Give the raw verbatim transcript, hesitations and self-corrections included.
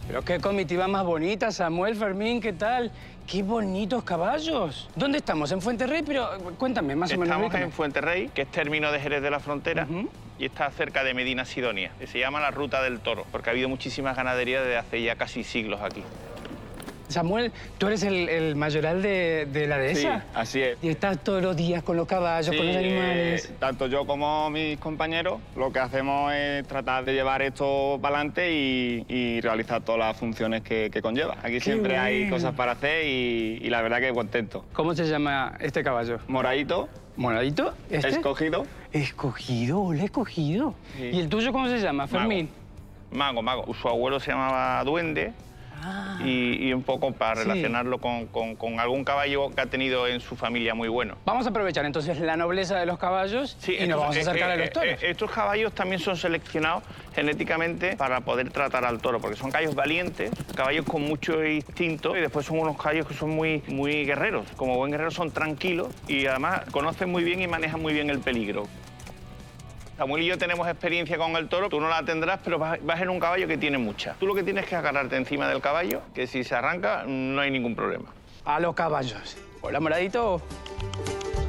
Pero qué comitiva más bonita, Samuel, Fermín, ¿qué tal? ¡Qué bonitos caballos! ¿Dónde estamos? ¿En Fuenterrey? Pero cuéntame, más o menos. Estamos en Fuenterrey, que es término de Jerez de la Frontera, uh-huh. y está cerca de Medina Sidonia, que se llama la Ruta del Toro, porque ha habido muchísimas ganaderías desde hace ya casi siglos aquí. Samuel, tú eres el, el mayoral de, de la dehesa. Sí, así es. Y estás todos los días con los caballos, sí, con los animales. Eh, tanto yo como mis compañeros, lo que hacemos es tratar de llevar esto para adelante y, y realizar todas las funciones que, que conlleva. Aquí Qué siempre bien. Hay cosas para hacer y, y la verdad que contento. ¿Cómo se llama este caballo? Moradito. ¿Moradito? ¿Este? Escogido. Escogido, le he escogido. Sí. ¿Y el tuyo cómo se llama, Fermín? Mago, Mago. Mago. Su abuelo se llamaba Duende. Ah. Y, y un poco para relacionarlo sí. con, con, con algún caballo que ha tenido en su familia muy bueno. Vamos a aprovechar entonces la nobleza de los caballos sí, y estos, nos vamos a acercar eh, a los toros. Eh, estos caballos también son seleccionados genéticamente para poder tratar al toro, porque son caballos valientes, caballos con mucho instinto y después son unos caballos que son muy, muy guerreros. Como buen guerrero son tranquilos y además conocen muy bien y manejan muy bien el peligro. Samuel y yo tenemos experiencia con el toro, tú no la tendrás, pero vas, vas en un caballo que tiene mucha. Tú lo que tienes que agarrarte encima del caballo, que si se arranca no hay ningún problema. A los caballos. Hola, Moradito.